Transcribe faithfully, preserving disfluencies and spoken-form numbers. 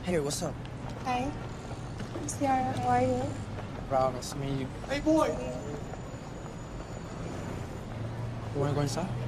Hey, what's up? Hi. Ciara, how are you? Proud, nice to meet you. Hey, boy. You wanna go inside?